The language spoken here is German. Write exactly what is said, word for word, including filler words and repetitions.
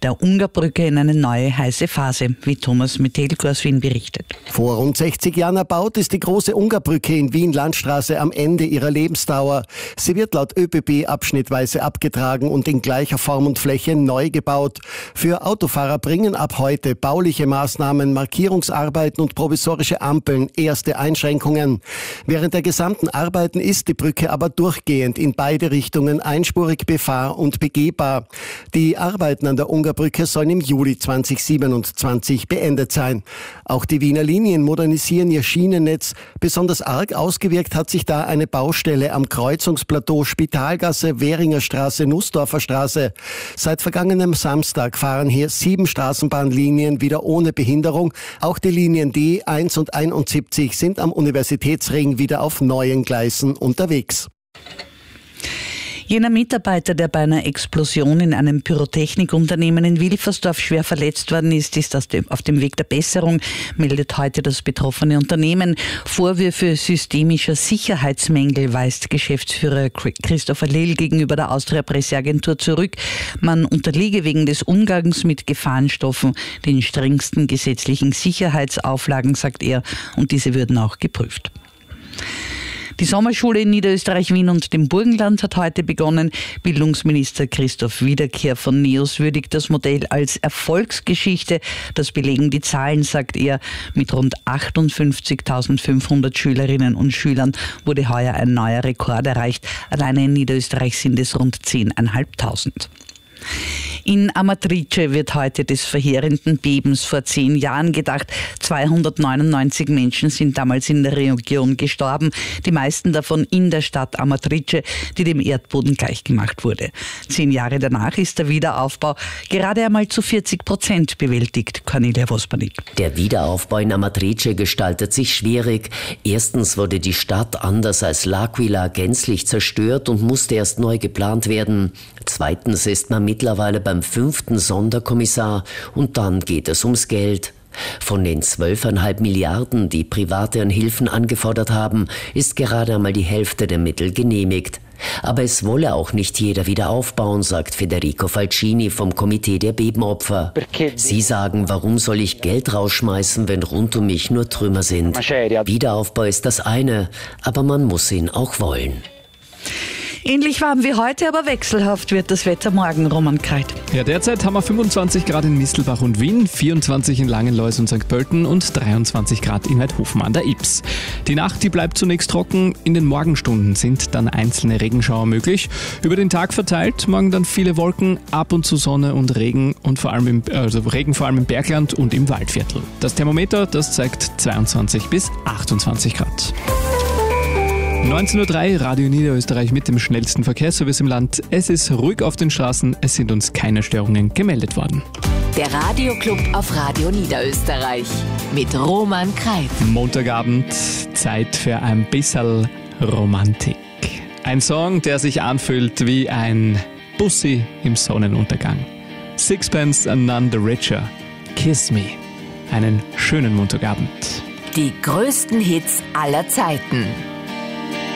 der Ungarbrücke in eine neue heiße Phase, wie Thomas Metelko aus Wien berichtet. Vor rund sechzig Jahren erbaut ist die große Ungarbrücke in Wien-Landstraße am Ende ihrer Lebensdauer. Sie wird laut ÖBB abschnittweise abgetragen und in gleicher Form und Fläche neu gebaut. Für Autofahrer bringen ab heute bauliche Maßnahmen, Markierungsarbeiten und provisorische Ampeln erste Einschränkungen. Während der gesamten Arbeiten ist die Brücke aber durchgehend in beide Richtungen einspurig befahr- und begehbar. Die Arbeiten an der Ungarbrücke sollen im Juli zweitausendsiebenundzwanzig beendet sein. Auch die Wiener Linien modernisieren ihr Schienennetz. Besonders arg ausgewirkt hat sich da eine Baustelle am Kreuzungsplateau Spitalgasse, Währinger Straße, Nussdorfer Straße. Seit vergangenem Samstag fahren hier sieben Straßenbahnlinien wieder ohne Behinderung. Auch die Linien D eins und einundsiebzig sind am Universitätsring wieder auf neuen Gleisen unterwegs. Jener Mitarbeiter, der bei einer Explosion in einem Pyrotechnikunternehmen in Wilfersdorf schwer verletzt worden ist, ist auf dem Weg der Besserung, meldet heute das betroffene Unternehmen. Vorwürfe systemischer Sicherheitsmängel weist Geschäftsführer Christopher Lill gegenüber der Austria-Presseagentur zurück. Man unterliege wegen des Umgangs mit Gefahrenstoffen den strengsten gesetzlichen Sicherheitsauflagen, sagt er, und diese würden auch geprüft. Die Sommerschule in Niederösterreich, Wien und dem Burgenland hat heute begonnen. Bildungsminister Christoph Wiederkehr von NEOS würdigt das Modell als Erfolgsgeschichte. Das belegen die Zahlen, sagt er. Mit rund achtundfünfzigtausendfünfhundert Schülerinnen und Schülern wurde heuer ein neuer Rekord erreicht. Alleine in Niederösterreich sind es rund zehntausendfünfhundert. In Amatrice wird heute des verheerenden Bebens vor zehn Jahren gedacht. zweihundertneunundneunzig Menschen sind damals in der Region gestorben, die meisten davon in der Stadt Amatrice, die dem Erdboden gleichgemacht wurde. Zehn Jahre danach ist der Wiederaufbau gerade einmal zu vierzig Prozent bewältigt. Cornelia Vospanik. Der Wiederaufbau in Amatrice gestaltet sich schwierig. Erstens wurde die Stadt anders als L'Aquila gänzlich zerstört und musste erst neu geplant werden. Zweitens ist man mittlerweile beim fünften Sonderkommissar und dann geht es ums Geld. Von den zwölfeinhalb Milliarden, die Private an Hilfen angefordert haben, ist gerade einmal die Hälfte der Mittel genehmigt. Aber es wolle auch nicht jeder wieder aufbauen, sagt Federico Falcini vom Komitee der Bebenopfer. Sie sagen, warum soll ich Geld rausschmeißen, wenn rund um mich nur Trümmer sind? Wiederaufbau ist das eine, aber man muss ihn auch wollen. Ähnlich warm wie heute, aber wechselhaft wird das Wetter morgen, Roman Kreit. Ja, derzeit haben wir fünfundzwanzig Grad in Mistelbach und Wien, vierundzwanzig in Langenlois und Sankt Pölten und dreiundzwanzig Grad in Weidhofen an der Ips. Die Nacht, die bleibt zunächst trocken, in den Morgenstunden sind dann einzelne Regenschauer möglich. Über den Tag verteilt, morgen dann viele Wolken, ab und zu Sonne und Regen und vor allem im, also Regen vor allem im Bergland und im Waldviertel. Das Thermometer, das zeigt zweiundzwanzig bis achtundzwanzig Grad. neunzehn Uhr drei, Radio Niederösterreich mit dem schnellsten Verkehrsservice im Land. Es ist ruhig auf den Straßen, es sind uns keine Störungen gemeldet worden. Der Radioclub auf Radio Niederösterreich mit Roman Kreit. Montagabend, Zeit für ein bisschen Romantik. Ein Song, der sich anfühlt wie ein Bussi im Sonnenuntergang. Sixpence and None the Richer. Kiss Me. Einen schönen Montagabend. Die größten Hits aller Zeiten.